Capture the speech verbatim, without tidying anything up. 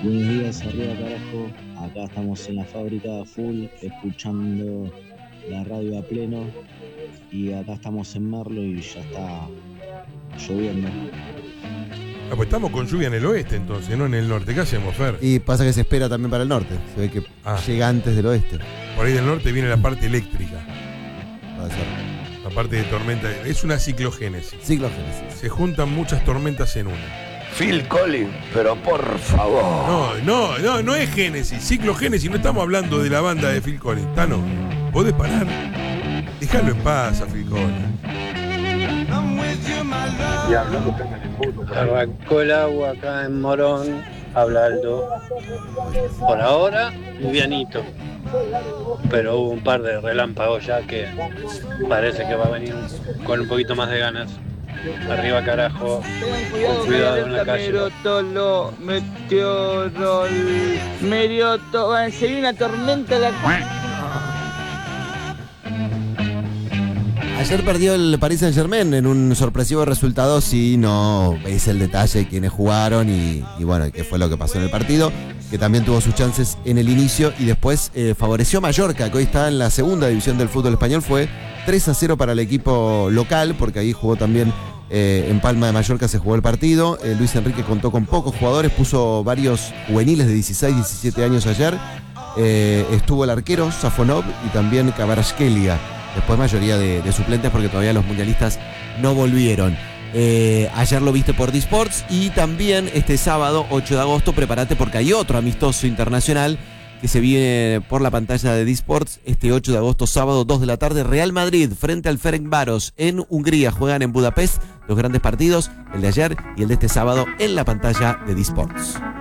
Buenos días, arriba carajo. Acá estamos en la fábrica full, escuchando la radio a pleno. Y acá estamos en Merlo y ya está lloviendo. Ah, pues estamos con lluvia en el oeste entonces, no en el norte. ¿Qué hacemos, Fer? Y pasa que se espera también para el norte. Se ve que Ah. llega antes del oeste. Por ahí del norte viene la parte eléctrica, Va a ser la parte de tormenta. Es una ciclogénesis. ciclogénesis. Se juntan muchas tormentas en una. Phil Collins, pero por favor. No, no, no, no es Génesis, ciclogénesis. No estamos hablando de la banda de Phil Collins. Tano, ¿podés parar? Déjalo en paz a Phil Collins. Arrancó el agua acá en Morón, habla Aldo. Por ahora, livianito. Pero hubo un par de relámpagos ya que parece que va a venir con un poquito más de ganas. Arriba carajo, con cuidado en la calle. Tolo, meteorol, merioto, se viene una tormenta de Ayer perdió el Paris Saint-Germain en un sorpresivo resultado, si no es el detalle de quienes jugaron y, y bueno, qué fue lo que pasó en el partido, que también tuvo sus chances en el inicio y después eh, favoreció a Mallorca, que hoy está en la segunda división del fútbol español. Fue tres a cero para el equipo local, porque ahí jugó también eh, en Palma de Mallorca, se jugó el partido. Eh, Luis Enrique contó con pocos jugadores, puso varios juveniles de dieciséis, diecisiete años ayer. Eh, estuvo el arquero Safonov y también Kvaratskhelia. Después mayoría de, de suplentes porque todavía los mundialistas no volvieron. Eh, ayer lo viste por D-Sports y también este sábado ocho de agosto prepárate porque hay otro amistoso internacional que se viene por la pantalla de D-Sports este ocho de agosto, sábado, dos de la tarde. Real Madrid frente al Ferencváros en Hungría. Juegan en Budapest los grandes partidos, el de ayer y el de este sábado en la pantalla de D-Sports.